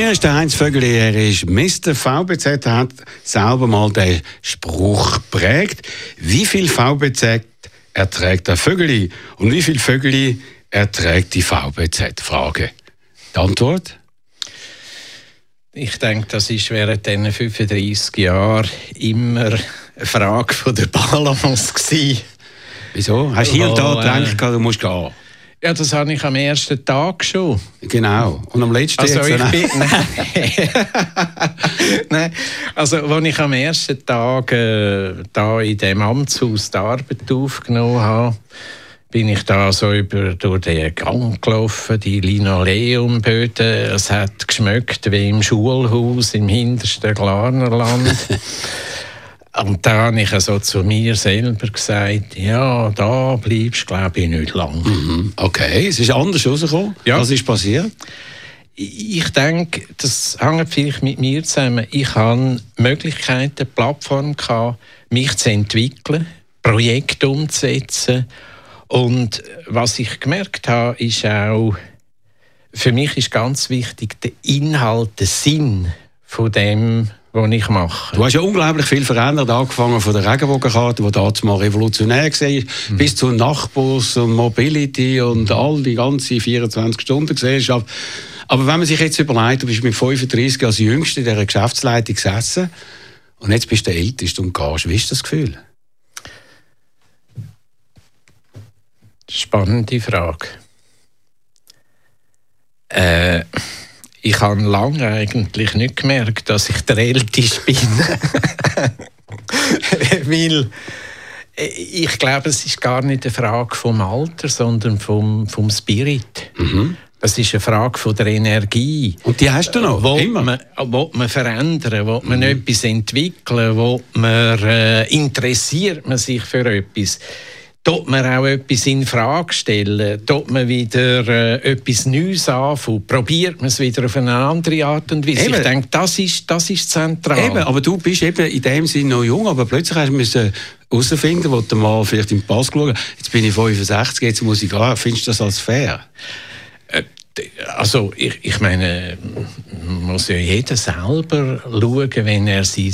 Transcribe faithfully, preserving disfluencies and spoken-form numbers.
Name ist der Heinz Vögeli, er ist Mister V B Z, er hat selber mal den Spruch geprägt. Wie viel V B Z erträgt der Vögeli und wie viel Vögeli erträgt die V B Z? Frage. Die Antwort? Ich denke, das ist während diesen fünfunddreissig Jahren immer eine Frage von der Balance gewesen. Wieso? Hast du hier und da gedacht, du musst gehen? Ja, das habe ich am ersten Tag schon. Genau. Und am letzten also jetzt ich bin, nein. nein. Also, als ich am ersten Tag äh, da in diesem Amtshaus die Arbeit aufgenommen habe, bin ich da so über, durch den Gang gelaufen, die Linoleumböden. Es hat geschmeckt wie im Schulhaus im hintersten Glarnerland. Und da habe ich also zu mir selber gesagt, ja, da bleibst du, glaube ich, nicht lang. Mhm. Okay, es ist anders rausgekommen. Ja. Was ist passiert? Ich denke, das hängt vielleicht mit mir zusammen. Ich hatte Möglichkeiten, Plattform gehabt, mich zu entwickeln, Projekte umzusetzen. Und was ich gemerkt habe, ist auch, für mich ist ganz wichtig, der Inhalt, der Sinn von dem, was ich mache. Du hast ja unglaublich viel verändert, angefangen von der Regenbogenkarte, die damals mal revolutionär war, mhm. bis zu Nachbus und Mobility und all die ganze vierundzwanzig-Stunden-Gesellschaft. Aber wenn man sich jetzt überlegt, du bist mit fünfunddreissig als Jüngster in dieser Geschäftsleitung gesessen und jetzt bist du der Älteste und gehst, wie ist das Gefühl? Spannende Frage. Äh, ich habe lange eigentlich nicht gemerkt, dass ich der Älteste bin. Weil ich glaube, es ist gar nicht eine Frage vom Alter, sondern vom, vom Spirit. Mhm. Das ist eine Frage von der Energie. Und die hast du noch, will immer? Man, will man verändern, will man mhm. etwas entwickeln, will man, äh, interessiert man sich für etwas. Tut man auch etwas in Frage stellen, tut man wieder äh, etwas Neues anfangen, probiert man es wieder auf eine andere Art und Weise. Eben. Ich denke, das ist, das ist zentral. Eben, aber du bist eben in dem Sinne noch jung, aber plötzlich hast du herausfinden, wo du mal vielleicht im Pass geschaut hast, jetzt bin ich fünfundsechzig, jetzt muss ich gehen. Findest du das als fair? Äh, also, ich, ich meine, muss ja jeder selber schauen, wenn er sein